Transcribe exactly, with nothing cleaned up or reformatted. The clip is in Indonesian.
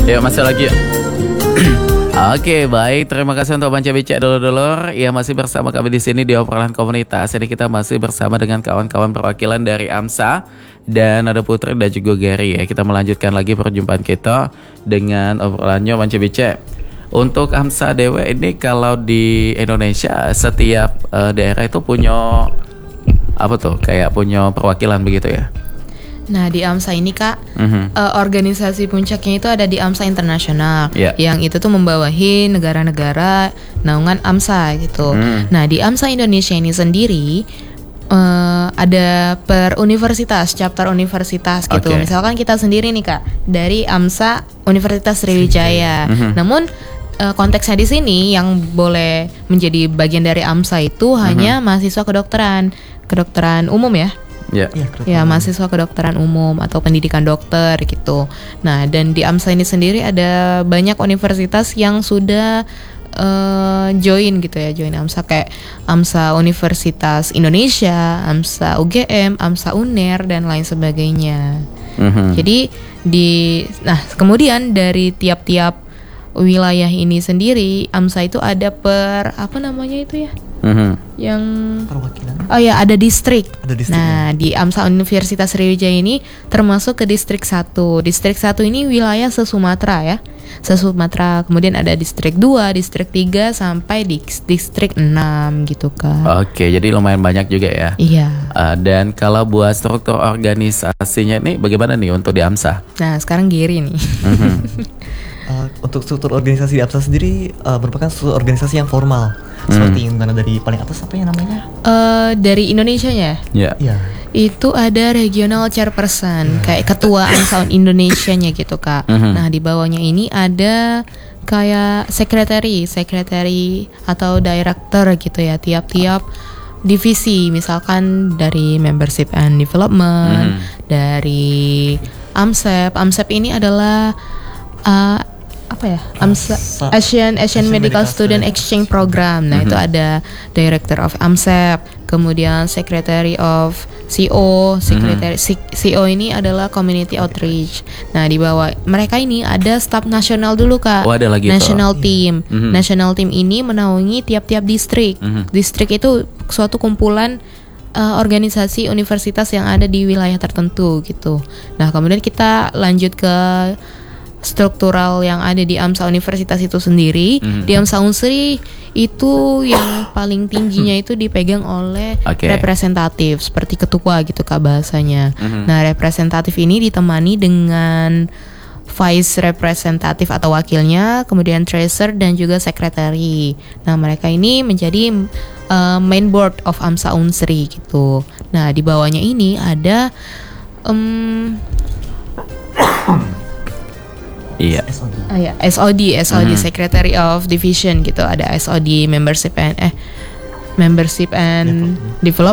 Yuk masuk lagi yuk. Oke, baik. Terima kasih untuk Banca Becek dulur-dulur yang masih bersama kami di sini di obrolan komunitas. Ini kita masih bersama dengan kawan-kawan perwakilan dari AMSA dan ada Putri dan juga Gary ya. Kita melanjutkan lagi perjumpaan kita dengan obrolannya Banca Becek. Untuk AMSA Dewa ini kalau di Indonesia setiap uh, daerah itu punya apa tuh? Kayak punya perwakilan begitu ya. Nah di AMSA ini kak, Mm-hmm. uh, organisasi puncaknya itu ada di AMSA Internasional, Yeah. yang itu tuh membawahi negara-negara naungan AMSA gitu. Mm. Nah di AMSA Indonesia ini sendiri uh, ada per universitas, chapter universitas gitu. Okay. Misalkan kita sendiri nih kak dari AMSA Universitas Sriwijaya. Mm-hmm. Namun uh, konteksnya di sini yang boleh menjadi bagian dari AMSA itu Mm-hmm. hanya mahasiswa kedokteran, kedokteran umum ya. Ya. Ya, mahasiswa kedokteran umum atau pendidikan dokter gitu. Nah, dan di AMSA ini sendiri ada banyak universitas yang sudah uh, join gitu ya, join AMSA kayak AMSA Universitas Indonesia, AMSA U G M, AMSA UNER dan lain sebagainya. Mm-hmm. Jadi di nah, kemudian dari tiap-tiap wilayah ini sendiri AMSA itu ada per apa namanya itu ya? Mm-hmm. Yang perwakilan. Oh ya, ada distrik. Ada distrik, Nah, di AMSA Universitas Sriwijaya ini termasuk ke distrik satu. Distrik satu ini wilayah se-Sumatera ya. Se-Sumatera. Kemudian ada distrik dua, distrik tiga sampai di distrik enam gitu kan. Oke, jadi lumayan banyak juga ya. Iya. Uh, dan kalau buat struktur organisasinya nih bagaimana nih untuk di AMSA? Nah, sekarang Giri nih. Mm-hmm. Uh, untuk struktur organisasi di AMSA sendiri uh, merupakan struktur organisasi yang formal. Seperti yang mana dari paling atas apa ya namanya? Eh, dari Indonesianya Ya. Iya. itu ada regional chairperson, kayak ketua AMSA Indonesianya gitu kak. Mhm. Nah di bawahnya ini ada kayak sekretari, sekretari atau director gitu ya, tiap-tiap divisi. Misalkan dari membership and development, Mhm. dari AMSEP. AMSEP ini adalah uh, apa ya? AMSA Sa- Asian Asian Medical Student Exchange Program. Nah, itu ada Director of AMSEP, kemudian Secretary of C O, Secretary C O ini adalah Community Outreach. Nah, di bawah mereka ini ada staf nasional dulu Kak. Oh, ada lagi tuh. National Team. Mhm. National Team ini menaungi tiap-tiap distrik. Mhm. Distrik itu suatu kumpulan uh, organisasi universitas yang ada di wilayah tertentu gitu. Nah, kemudian kita lanjut ke struktural yang ada di AMSA Universitas itu sendiri. Mhm. Di AMSA Unsri itu yang paling tingginya itu dipegang oleh Oke. representatif seperti ketua gitu Kak bahasanya. Mhm. Nah, representatif ini ditemani dengan vice representatif atau wakilnya, kemudian treasurer dan juga secretary. Nah, mereka ini menjadi uh, main board of AMSA Unsri gitu. Nah, di bawahnya ini ada um, Iya. S O D. Ah ya, S O D, S O D Mhm. Secretary of Division gitu. Ada S O D membership and eh membership and development,